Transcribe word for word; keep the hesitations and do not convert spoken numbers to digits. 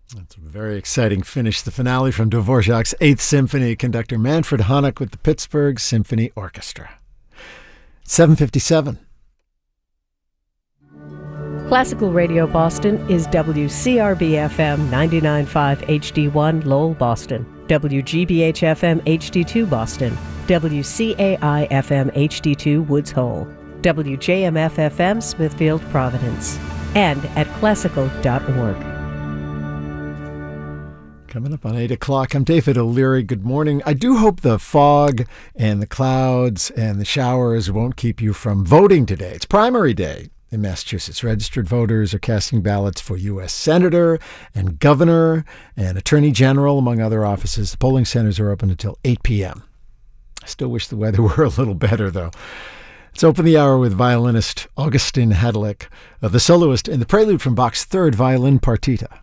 That's a very exciting finish. The finale from Dvorak's Eighth Symphony, conductor Manfred Honeck with the Pittsburgh Symphony Orchestra. seven fifty-seven. Classical Radio Boston is W C R B F M ninety-nine point five H D one Lowell, Boston, W G B H F M H D two Boston, W C A I F M H D two Woods Hole, W J M F F M Smithfield, Providence, and at classical dot org. Coming up on eight o'clock, I'm David O'Leary. Good morning. I do hope the fog and the clouds and the showers won't keep you from voting today. It's primary day in Massachusetts. Registered voters are casting ballots for U S Senator and Governor and Attorney General, among other offices. The polling centers are open until eight p.m. I still wish the weather were a little better, though. Let's open the hour with violinist Augustin Hadlick, uh, the soloist in the prelude from Bach's Third Violin Partita.